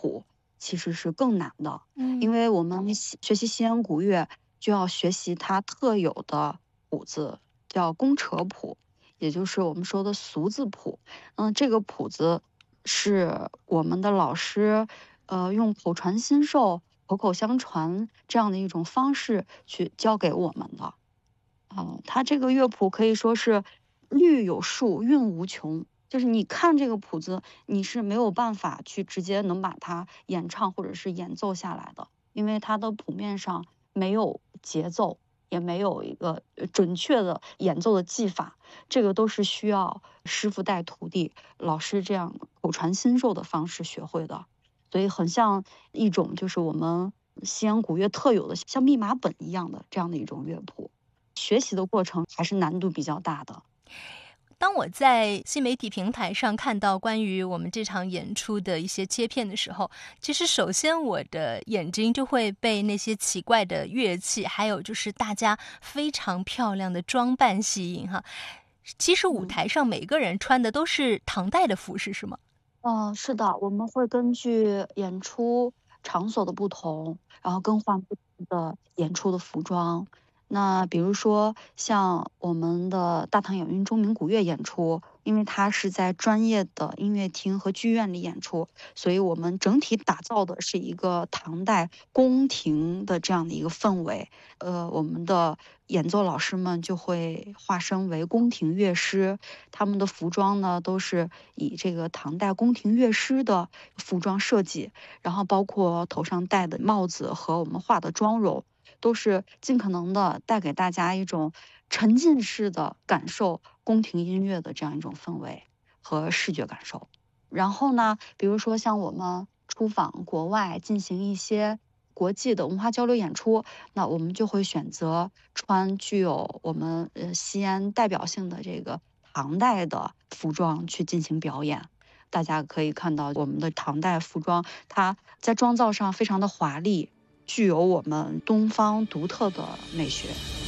谱其实是更难的，因嗯为我们学习西洋古乐就要学习它特有的谱子，叫工扯谱，也就是我们说的俗字谱。这个谱子是我们的老师，用口传心授、口口相传这样的一种方式去教给我们的。它这个乐谱可以说是律有数，韵无穷。就是你看这个谱子，你是没有办法去直接能把它演唱或者是演奏下来的，因为它的谱面上没有节奏，也没有一个准确的演奏的技法，这个都是需要师傅带徒弟，老师这样口传心授的方式学会的。所以很像一种就是我们西洋古乐特有的像密码本一样的这样的一种乐谱。学习的过程还是难度比较大的。 当我在新媒体平台上看到关于我们这场演出的一些切片的时候，其实首先我的眼睛就会被那些奇怪的乐器，还有就是大家非常漂亮的装扮吸引哈。其实舞嗯。 台上每个人穿的都是唐代的服饰，是吗？ 是的，我们会根据演出场所的不同，然后更换不同的演出的服装。那比如说像我们的大唐演韵钟鸣古乐演出，因为它是在专业的音乐厅和剧院里演出，所以我们整体打造的是一个唐代宫廷的这样的一个氛围。我们的演奏老师们就会化身为宫廷乐师，他们的服装呢都是以这个唐代宫廷乐师的服装设计，然后包括头上戴的帽子和我们化的妆容，都是尽可能的带给大家一种沉浸式的感受宫廷音乐的这样一种氛围和视觉感受。然后呢，比如说像我们出访国外进行一些国际的文化交流演出，那我们就会选择穿具有我们西安代表性的这个唐代的服装去进行表演。大家可以看到我们的唐代服装，它在妆造上非常的华丽，具有我们东方独特的美学。